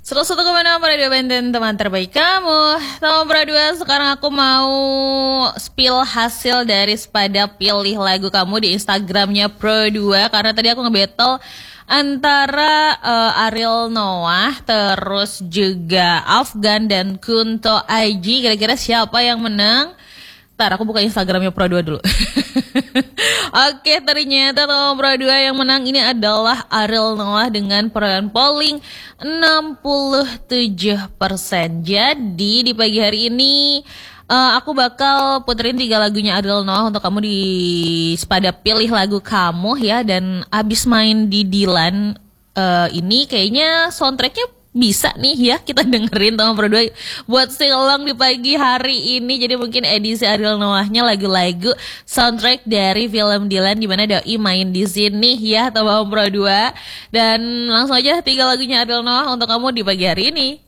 101,6 Radio Benten, teman terbaik kamu. Sama berdua, sekarang aku mau spill hasil dari Sepada Pilih Lagu Kamu di Instagramnya Pro2. Karena tadi aku nge-battle antara Ariel Noah, terus juga Afgan dan Kunto Aji. Kira-kira siapa yang menang? Ntar aku buka Instagramnya Pro2 dulu. Oke, ternyata nomor Pro2 yang menang ini adalah Ariel Noah dengan perolehan polling 67%. Jadi di pagi hari ini aku bakal puterin 3 lagunya Ariel Noah untuk kamu di Sepada Pilih Lagu Kamu ya. Dan abis main di Dilan ini kayaknya soundtracknya bisa nih ya kita dengerin sama berdua buat sing-along di pagi hari ini. Jadi mungkin edisi Ariel Noahnya lagu-lagu soundtrack dari film Dilan, di mana Doi main di sini ya sama berdua. Dan langsung aja 3 lagunya Ariel Noah untuk kamu di pagi hari ini.